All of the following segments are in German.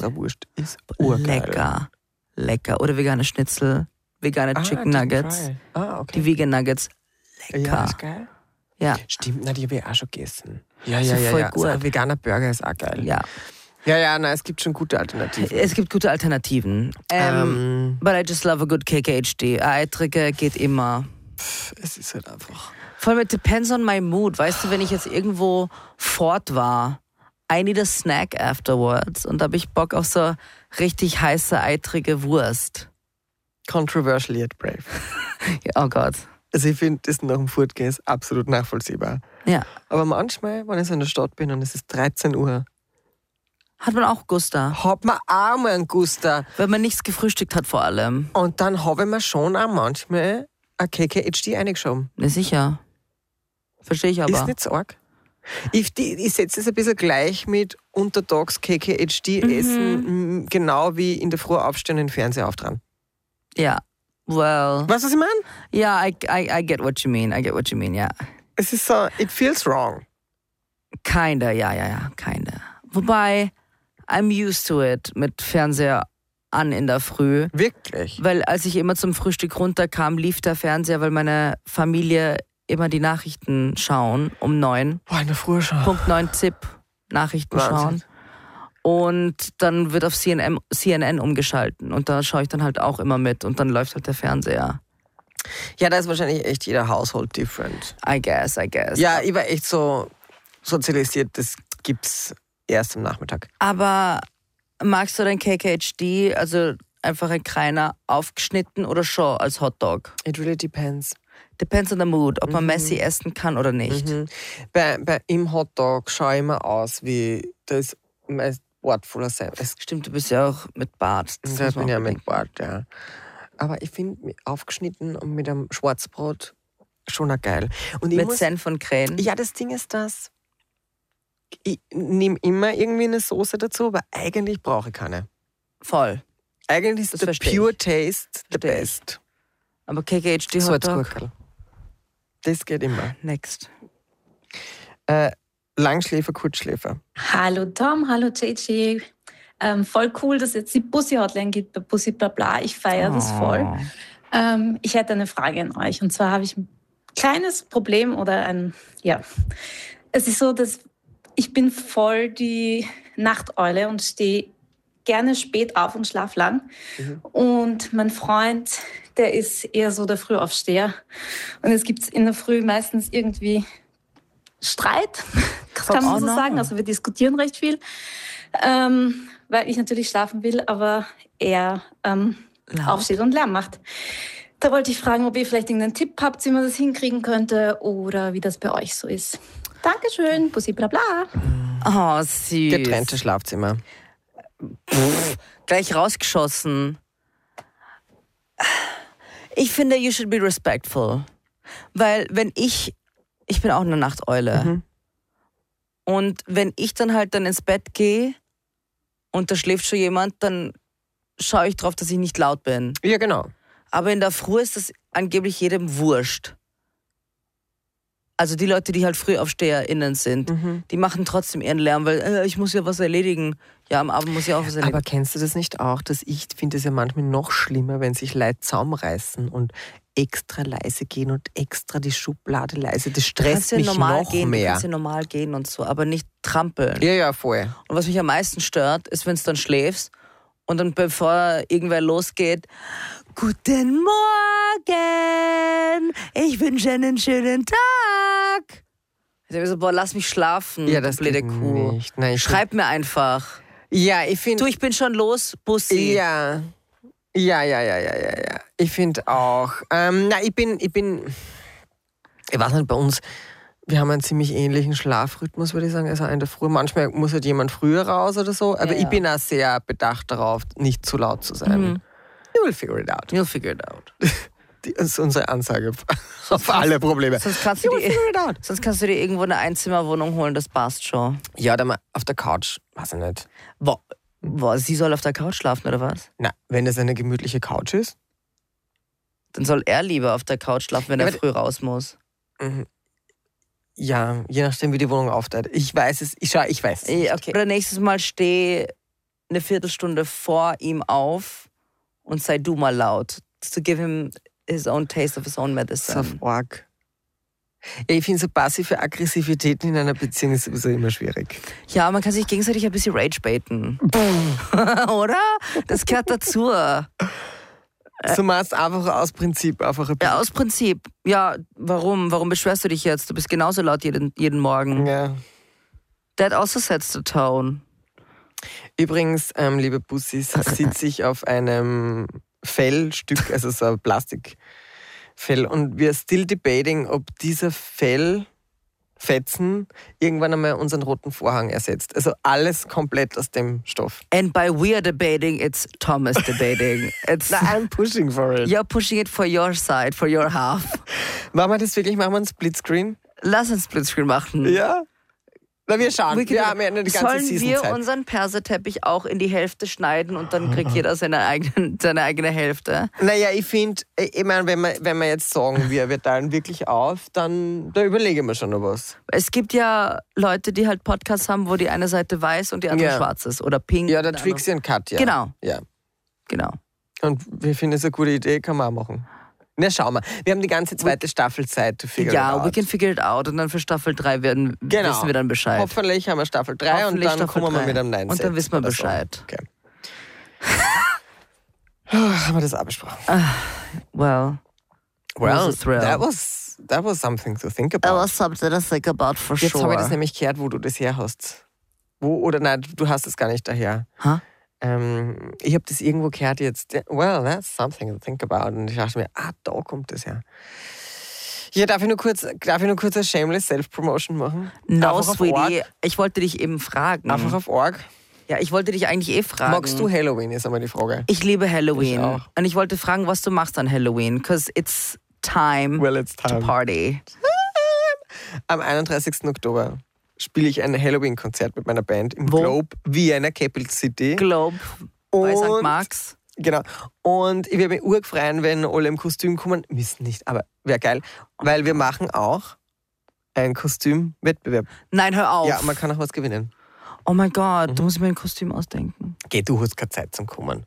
Leberwurst ist urgeil. Lecker. Oder vegane Schnitzel, vegane Chicken Nuggets. Okay. Die Vegan Nuggets, lecker. Ja, ist geil. Ja. Stimmt, die habe ich auch schon gegessen. Ja. Voll gut. So ein veganer Burger ist auch geil. Ja. Ja, es gibt schon gute Alternativen. Es gibt gute Alternativen. But I just love a good KKHD. Eitrige geht immer. Es ist halt einfach... Voll mit depends on my mood. Weißt du, wenn ich jetzt irgendwo fort war, I need a snack afterwards. Und da habe ich Bock auf so richtig heiße, eitrige Wurst. Controversial yet brave. Oh Gott. Also ich finde, das nach dem Fortgehen ist absolut nachvollziehbar. Ja. Aber manchmal, wenn ich so in der Stadt bin und es ist 13 Uhr, Hat man auch Gusta. hat man auch mal einen Guster. Wenn man nichts gefrühstückt hat vor allem. Und dann habe ich mir schon auch manchmal ein KKHD eingeschoben. Ne, sicher. Verstehe ich aber. Ist nicht so arg. Ich setze es ein bisschen gleich mit untertags KKHD essen, genau wie in der Früh aufstehen und den Fernseher auftragen. Ja. Well. Weißt du, was ich meine? Ja, I get what you mean, ja. Es ist so, it feels wrong. Kinda, ja, kinda. Wobei, I'm used to it mit Fernseher an in der Früh. Wirklich? Weil als ich immer zum Frühstück runterkam, lief der Fernseher, weil meine Familie immer die Nachrichten schauen um 9. Boah, in der Früh schon. Punkt 9 ZIP, Nachrichten Wahnsinn. schauen. Und dann wird auf CNN umgeschalten. Und da schaue ich dann halt auch immer mit. Und dann läuft halt der Fernseher. Ja, da ist wahrscheinlich echt jeder Household different. I guess. Ja, ich war echt so sozialisiert, das gibt's erst am Nachmittag. Aber magst du dein KKHD, also einfach ein kleiner aufgeschnitten oder schon als Hotdog? It really depends. Depends on the mood, ob man messy essen kann oder nicht. Im Hotdog schaue ich immer aus wie, da ist mein Bart voller Senf. Stimmt, du bist ja auch mit Bart. Das Da muss man bin ja auch mit bedenken. Bart, ja. Aber ich finde aufgeschnitten und mit einem Schwarzbrot schon auch geil. Und ich Mit muss, Senf und Krähen. ja, das Ding ist das, ich nehme immer irgendwie eine Soße dazu, aber eigentlich brauche ich keine. Voll. Eigentlich Das ist der versteh pure Taste the Versteh ich. best. Aber KKHD Hotdog, Salzgurkel. Das geht immer. next. Langschläfer, Kurzschläfer. Hallo Tom, hallo JJ. Voll cool, dass es jetzt die Pussy-Hotline gibt bei Pussy Blabla. Ich feiere das voll. Ich hätte eine Frage an euch. Und zwar habe ich ein kleines Problem es ist so, dass ich bin voll die Nachteule und stehe gerne spät auf und schlaf lang. Und mein Freund, der ist eher so der Frühaufsteher. Und es gibt in der Früh meistens irgendwie Streit, kann man so sagen. Also wir diskutieren recht viel, weil ich natürlich schlafen will, aber er aufsteht und Lärm macht. Da wollte ich fragen, ob ihr vielleicht irgendeinen Tipp habt, wie man das hinkriegen könnte oder wie das bei euch so ist. Dankeschön, Bussi Blabla. Oh, süß. Getrennte Schlafzimmer. Gleich rausgeschossen. Ich finde, you should be respectful. Weil wenn ich bin auch eine Nachteule. Und wenn ich dann halt ins Bett gehe und da schläft schon jemand, dann schaue ich drauf, dass ich nicht laut bin. Ja, genau. Aber in der Früh ist das angeblich jedem wurscht. Also die Leute, die halt FrühaufsteherInnen sind, die machen trotzdem ihren Lärm, weil ich muss ja was erledigen. Ja, am Abend muss ich auch was erledigen. Aber kennst du das nicht auch, dass ich finde es ja manchmal noch schlimmer, wenn sich Leute zusammenreißen und extra leise gehen und extra die Schublade leise. Das stresst mich noch Du mehr. kannst ja normal gehen und so, aber nicht trampeln. Ja, voll. Und was mich am meisten stört, ist, wenn du dann schläfst und dann bevor irgendwer losgeht, guten Morgen, ich wünsche einen schönen Tag. Ich denke so, boah, lass mich schlafen, Ja, du das blöde geht Kuh. nicht. Nein, Schreib mir einfach. Ja, ich finde... Du, ich bin schon los, Bussi. Ja. Ich finde auch. Ich weiß nicht, bei uns, wir haben einen ziemlich ähnlichen Schlafrhythmus, würde ich sagen. Also in der Früh. Manchmal muss halt jemand früher raus oder so. Aber ich bin auch sehr bedacht darauf, nicht zu laut zu sein. You will figure it out. You'll figure it out. Das ist unsere Ansage auf alle Probleme. Sonst kannst You will figure it out. du dir irgendwo eine Einzimmerwohnung holen, das passt schon. Ja, dann mal auf der Couch, weiß ich nicht. Boah, sie soll auf der Couch schlafen, oder was? Na, wenn es eine gemütliche Couch ist. Dann soll er lieber auf der Couch schlafen, wenn er früh raus muss. Ja, je nachdem, wie die Wohnung aufteilt. Ich weiß es. Ich weiß es. Okay. Oder nächstes Mal steh eine Viertelstunde vor ihm auf und sei du mal laut. To give him his own taste of his own medicine. Das ist auf arg. Ich finde so passive Aggressivität in einer Beziehung ist sowieso immer schwierig. Ja, man kann sich gegenseitig ein bisschen rage-baiten. Oder? Das gehört dazu. Du machst einfach aus Prinzip einfach ein bisschen. Ja, aus Prinzip. Ja, warum? Warum beschwerst du dich jetzt? Du bist genauso laut jeden Morgen. Ja. That also sets the tone. Übrigens, liebe Bussis, sitze ich auf einem Fellstück, also so ein Plastikfell, und wir are still debating, ob dieser Fellfetzen irgendwann einmal unseren roten Vorhang ersetzt. Also alles komplett aus dem Stoff. And by we are debating, it's Thomas debating. It's I'm pushing for it. You're pushing it for your side, for your half. Machen wir das wirklich? Machen wir einen Splitscreen? Lass uns Splitscreen machen. Ja. Na, wir schauen. Wir haben ja eine ganze Sollen Season-Zeit. wir unseren Perserteppich auch in die Hälfte schneiden und dann kriegt jeder seine eigene Hälfte? Naja, ich finde, ich meine, wenn wir jetzt sagen, wir teilen wirklich auf, dann da überlegen wir schon noch was. Es gibt ja Leute, die halt Podcasts haben, wo die eine Seite weiß und die andere schwarz ist oder pink. Ja, der Trixie und Katja. Genau. Ja. Genau. Und wir finden es eine gute Idee, kann man auch machen. Na, schau mal. Wir haben die ganze zweite Staffel Zeit to figure it out. We can figure it out. Und dann für Staffel 3 wissen wir dann Bescheid. Hoffentlich haben wir Staffel 3 und dann Staffel kommen wir 3. mit einem neuen Und Set dann wissen wir oder Bescheid. So. Okay. Haben wir das auch besprochen? Well, Well, was a thrill. that was something to think about. That was something to think about for Jetzt sure. habe ich das nämlich gehört, wo du das her hast. Wo, oder nein, du hast es gar nicht daher. Huh? Ich habe das irgendwo gehört jetzt. Well, that's something to think about. Und ich dachte mir, da kommt das her. Ja, darf ich nur kurz eine shameless Self-Promotion machen? No, Einfach auf Sweetie. Org. Ich wollte dich eben fragen. Einfach auf Org. Ja, ich wollte dich eigentlich fragen. Magst du Halloween, ist einmal die Frage. Ich liebe Halloween. Ich auch. Und ich wollte fragen, was du machst an Halloween. Because it's time to party. Am 31. Oktober spiele ich ein Halloween-Konzert mit meiner Band im Wo? Globe Vienna Capital City. Globe bei St. Und- Marx. Genau. Und ich werde mich urgefreuen, wenn alle im Kostüm kommen. Müssen nicht, aber wäre geil. Weil wir machen auch einen Kostümwettbewerb. Nein, hör auf. Ja, man kann auch was gewinnen. Oh mein Gott, du musst mir ein Kostüm ausdenken. Geh, du hast keine Zeit zum Kommen.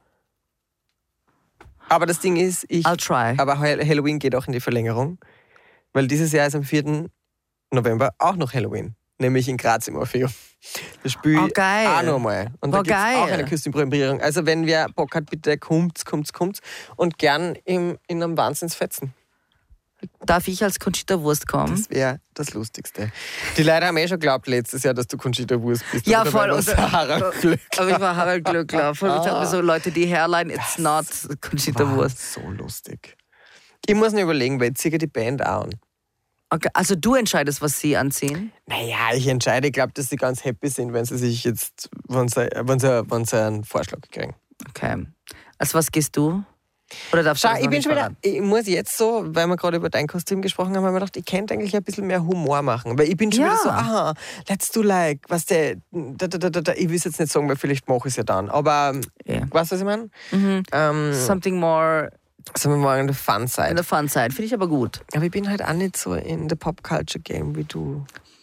Aber das Ding ist, I'll try. aber Halloween geht auch in die Verlängerung. Weil dieses Jahr ist am 4. November auch noch Halloween. Nämlich in Graz im Orpheum. Das spiele ich geil. auch noch mal. Und da Oh, gibt es geil. auch eine Kostümprämierung. Also wenn wer Bock hat, bitte kommt's. Und gern in einem Wahnsinnsfetzen. Darf ich als Conchita Wurst kommen? Das wäre das Lustigste. Die Leute haben schon geglaubt letztes Jahr, dass du Conchita Wurst bist. Ja, Aber voll. dabei warst du Harald Glöckler. Aber ich war Harald Glöckler. Voll, ich sag mir so, Leute, die Hairline, it's not Conchita Wurst. So lustig. Ich muss mir überlegen, weil ich ziehe die Band an. Okay, also du entscheidest, was sie anziehen? Naja, ich entscheide. Ich glaube, dass sie ganz happy sind, wenn sie sich jetzt, wenn sie einen Vorschlag kriegen. Okay. Als was gehst du? Oder darfst du Schau, das ich noch bin nicht schon wieder, verraten? ich muss jetzt so, weil wir gerade über dein Kostüm gesprochen haben, habe ich mir gedacht, ich könnte eigentlich ein bisschen mehr Humor machen. Weil ich bin schon Ja. wieder so, aha, let's do like, was der, ich will es jetzt nicht sagen, weil vielleicht mache ich es ja dann. Aber, Ja. weißt du, was ich meine? Something more Sagen wir mal, on the fun in side. the fun side. Finde ich aber gut. Aber ich bin halt auch nicht so in the Pop-Culture-Game wie du.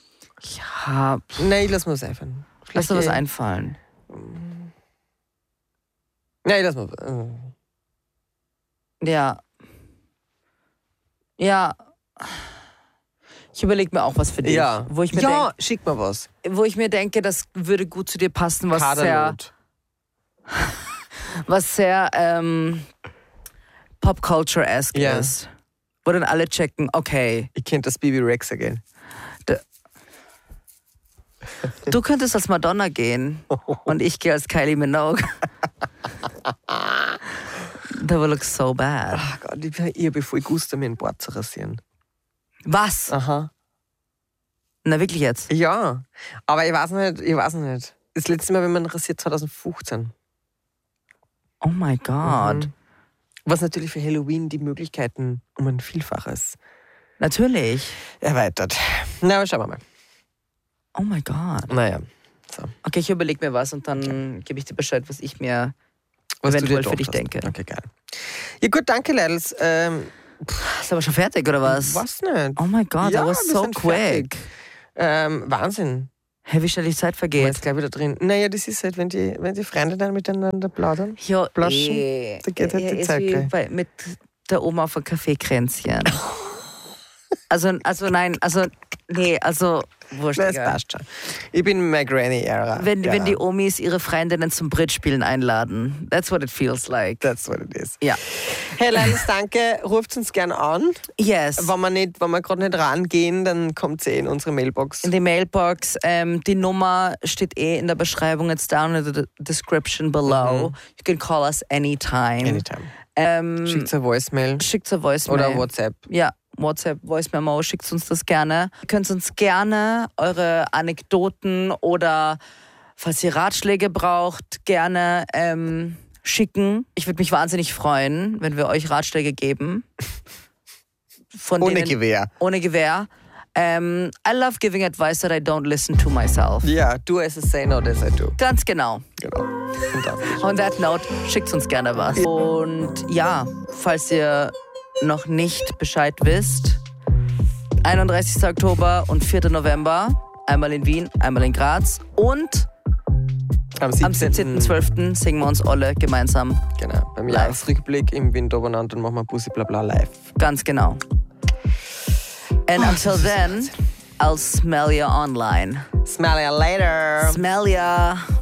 Ja, Nein, lass mir was einfallen. lass dir was Vielleicht, einfallen. Nein, lass mal. Ja. Ja. Ich überlege mir auch was für dich. Ja, Wo ich mir, schick mir was. wo ich mir denke, das würde gut zu dir passen, was sehr Pop-Culture-esque Ja. ist. Wo dann alle checken, okay, Ich kennt das Bibi Rexa gehen. du könntest als Madonna gehen und ich gehe als Kylie Minogue. That would look so bad. Ach Gott, ich habe voll Gusto, mir den Bart zu rasieren. Was? Aha. Na, wirklich jetzt? Ja, aber ich weiß nicht. Das letzte Mal, wenn man rasiert, 2015. Oh my God. Was natürlich für Halloween die Möglichkeiten um ein Vielfaches Natürlich. erweitert. Na, aber schauen wir mal. Oh my God. Naja, so. Okay, ich überlege mir was und dann gebe ich dir Bescheid, was ich mir Was eventuell du dir für dich gedacht hast. denke. Okay, geil. Ja gut, danke, Leidels. Ist aber schon fertig, oder was? Was nicht? Oh my God, Ja, that was wir so sind quick. fertig. Wahnsinn. Hey, wie schnell die Zeit vergeht. Jetzt gleich wieder drin. Naja, das ist halt, wenn die Freunde dann miteinander plaudern. Ja, Plaschen, da geht halt die Zeit gleich. Mit der Oma auf ein Kaffeekränzchen. wurscht. Das passt schon. Ich bin in my Granny-Ära. Wenn die Omis ihre Freundinnen zum Bridge-Spielen einladen. That's what it feels like. That's what it is. Ja. Hey, Leines, danke. Ruft uns gerne an. Yes. Wenn wir gerade nicht rangehen, dann kommt sie in unsere Mailbox. In die Mailbox. Die Nummer steht in der Beschreibung. It's down in the description below. You can call us anytime. Schickt eine Voicemail. Oder WhatsApp. Ja. WhatsApp, Voice Memo, schickt uns das gerne. Ihr könnt uns gerne eure Anekdoten oder falls ihr Ratschläge braucht, gerne schicken. Ich würde mich wahnsinnig freuen, wenn wir euch Ratschläge geben. Ohne Gewehr. Ohne Gewehr. I love giving advice that I don't listen to myself. Ja, do as I say, not as I do. Ganz genau. On that note, schickt uns gerne was. Und ja, falls ihr noch nicht Bescheid wisst, 31. Oktober und 4. November, einmal in Wien, einmal in Graz und am 17.12. singen wir uns alle gemeinsam. Genau, beim Jahresrückblick im Winteroberland und machen wir Bussi Blabla live. Ganz genau. And until then, I'll smell you online. Smell you later. Smell ya.